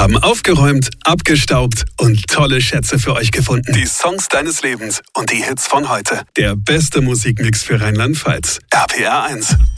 haben aufgeräumt, abgestaubt und tolle Schätze für euch gefunden. Die Songs deines Lebens und die Hits von heute. Der beste Musikmix für Rheinland-Pfalz. RPR 1.